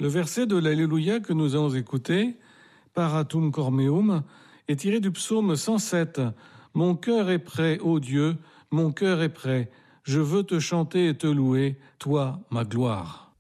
Le verset de l'Alléluia que nous allons écouter, Paratum Cormeum, est tiré du psaume 107. Mon cœur est prêt, ô Dieu, mon cœur est prêt. Je veux te chanter et te louer, toi, ma gloire.